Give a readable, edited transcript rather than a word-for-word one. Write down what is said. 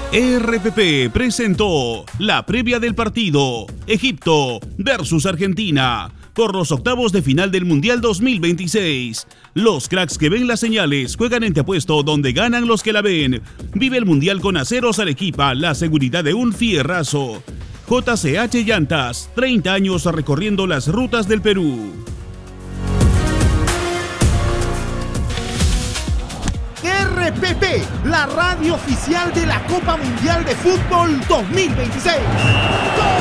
RPP presentó la previa del partido Egipto versus Argentina por los octavos de final del Mundial 2026. Los cracks que ven las señales juegan en Te Apuesto, donde ganan los que la ven. Vive el Mundial con Aceros Arequipa, la seguridad de un fierrazo. JCH Llantas, 30 años recorriendo las rutas del Perú. RPP, la radio oficial de la Copa Mundial de Fútbol 2026.